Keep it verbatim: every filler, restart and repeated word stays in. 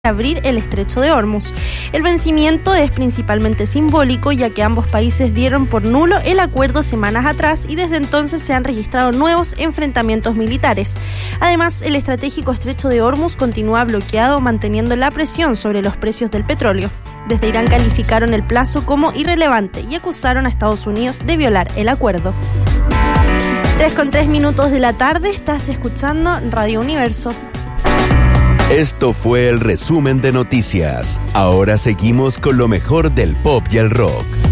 abrir el estrecho de Hormuz. El vencimiento es principalmente simbólico, ya que ambos países dieron por nulo el acuerdo semanas atrás y desde entonces se han registrado nuevos enfrentamientos militares. Además, el estratégico estrecho de Hormuz continúa bloqueado, manteniendo la presión sobre los precios del petróleo. Desde Irán calificaron el plazo como irrelevante y acusaron a Estados Unidos de violar el acuerdo. tres con tres minutos de la tarde, estás escuchando Radio Universo. Esto fue el resumen de noticias. Ahora seguimos con lo mejor del pop y el rock.